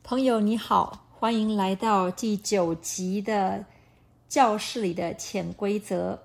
朋友你好，欢迎来到第9集的教室里的潜规则。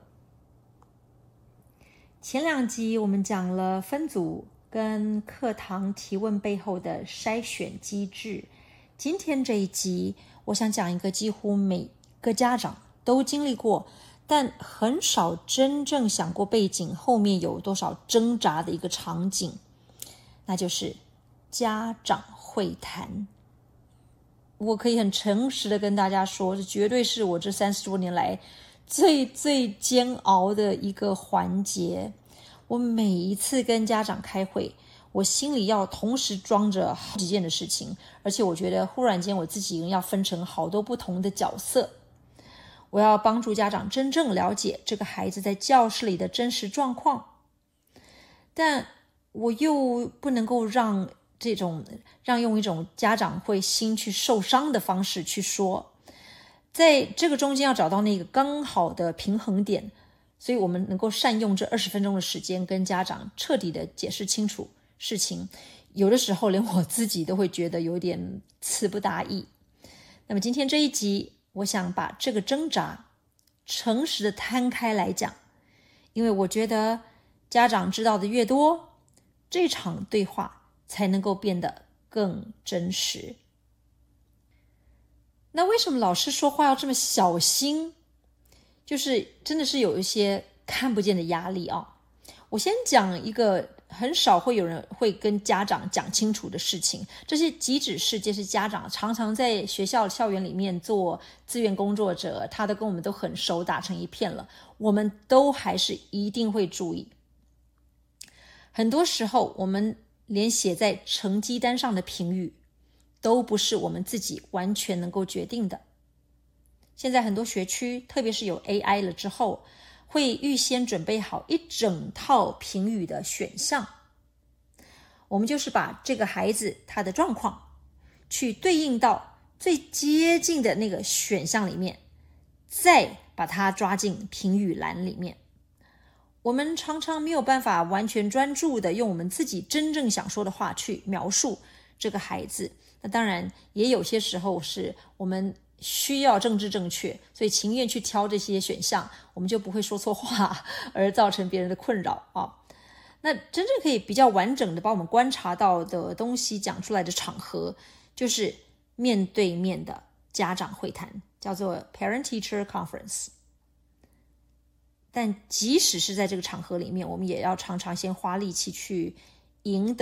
前2集我们讲了分组跟课堂提问背后的筛选机制，今天这一集我想讲一个几乎每个家长都经历过，但很少真正想过背景后面有多少挣扎的一个场景，那就是家长会谈。我可以很诚实的跟大家说，这绝对是我这30多年来最煎熬的一个环节。我每一次跟家长开会，我心里要同时装着好几件的事情，而且我觉得忽然间我自己要分成好多不同的角色。我要帮助家长真正了解这个孩子在教室里的真实状况，但我又不能够让用一种家长会心去受伤的方式去说，在这个中间要找到那个刚好的平衡点，所以我们能够善用这20分钟的时间跟家长彻底的解释清楚事情，有的时候连我自己都会觉得有点词不达意。那么今天这一集，我想把这个挣扎诚实的摊开来讲，因为我觉得家长知道的越多，这场对话才能够变得更真实。那为什么老师说话要这么小心？就是真的是有一些看不见的压力啊。我先讲一个很少会有人会跟家长讲清楚的事情，这些即使是家长常常在学校校园里面做志愿工作者，他都跟我们都很熟，打成一片了，我们都还是一定会注意。很多时候我们连写在成绩单上的评语都不是我们自己完全能够决定的。现在很多学区，特别是有 AI 了之后，会预先准备好一整套评语的选项，我们就是把这个孩子他的状况去对应到最接近的那个选项里面，再把它抓进评语栏里面。我们常常没有办法完全专注的用我们自己真正想说的话去描述这个孩子，那当然也有些时候是我们需要政治正确，所以情愿去挑这些选项，我们就不会说错话而造成别人的困扰啊。那真正可以比较完整的把我们观察到的东西讲出来的场合，就是面对面的家长会谈，叫做 Parent-Teacher Conference。但即使是在这个场合里面，我们也要常常先花力气去赢得